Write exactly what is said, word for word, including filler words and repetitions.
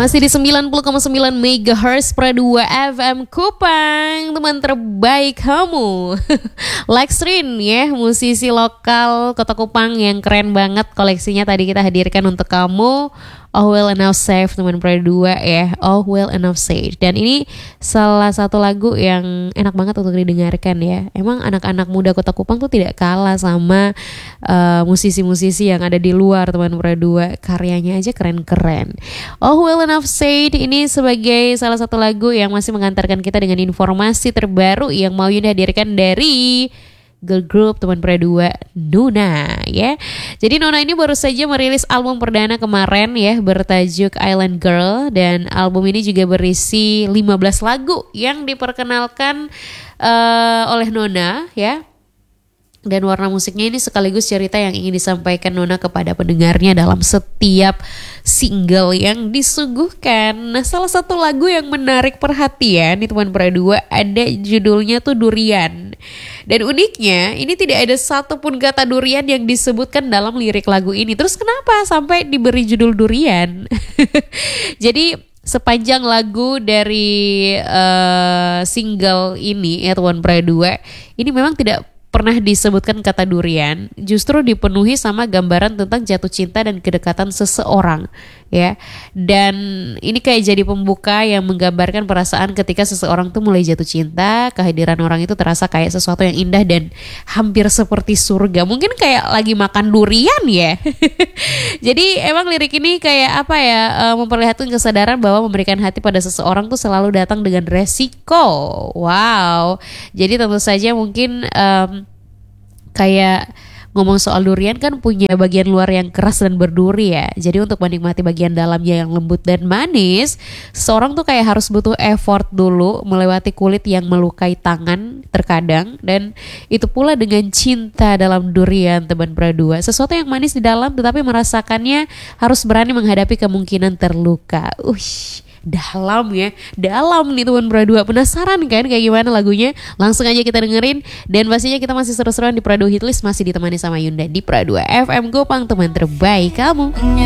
Masih di sembilan puluh koma sembilan megahertz Pro dua F M Kupang, teman terbaik kamu. Lexrin ya, musisi lokal Kota Kupang yang keren banget koleksinya tadi kita hadirkan untuk kamu. Oh Well Enough Safe teman Pro dua ya. Oh Well Enough Safe. Dan ini salah satu lagu yang enak banget untuk didengarkan ya. Emang anak-anak muda Kota Kupang tuh tidak kalah sama uh, musisi-musisi yang ada di luar teman Pro dua. Karyanya aja keren-keren. Oh Well Enough Safe ini sebagai salah satu lagu yang masih mengantarkan kita dengan informasi terbaru yang mau Yunda hadirkan dari girl group teman Pro dua, Nona ya. Jadi Nona ini baru saja merilis album perdana kemarin ya, bertajuk Island Girl, dan album ini juga berisi lima belas lagu yang diperkenalkan uh, oleh Nona ya. Dan warna musiknya ini sekaligus cerita yang ingin disampaikan Nona kepada pendengarnya dalam setiap single yang disuguhkan. Nah, salah satu lagu yang menarik perhatian nih teman Pro dua, ada judulnya tuh Durian. Dan uniknya ini tidak ada satupun kata durian yang disebutkan dalam lirik lagu ini. Terus kenapa sampai diberi judul Durian? Jadi sepanjang lagu dari uh, single ini ya teman Pro dua, ini memang tidak pernah disebutkan kata durian, justru dipenuhi sama gambaran tentang jatuh cinta dan kedekatan seseorang ya. Dan ini kayak jadi pembuka yang menggambarkan perasaan ketika seseorang tuh mulai jatuh cinta, kehadiran orang itu terasa kayak sesuatu yang indah dan hampir seperti surga. Mungkin kayak lagi makan durian ya. Jadi emang lirik ini kayak apa ya, uh, memperlihatkan kesadaran bahwa memberikan hati pada seseorang tuh selalu datang dengan resiko. Wow. Jadi tentu saja mungkin um, kayak ngomong soal durian kan punya bagian luar yang keras dan berduri ya. Jadi untuk menikmati bagian dalamnya yang lembut dan manis, seorang tuh kayak harus butuh effort dulu melewati kulit yang melukai tangan terkadang. Dan itu pula dengan cinta dalam durian teman Pro dua. Sesuatu yang manis di dalam tetapi merasakannya harus berani menghadapi kemungkinan terluka. Ush, dalam ya, dalam nih teman Pro dua. Penasaran kan kayak gimana lagunya? Langsung aja kita dengerin. Dan pastinya kita masih seru-seruan di Pro dua Hitlist, masih ditemani sama Yunda di Pro dua F M Kupang, teman terbaik kamu.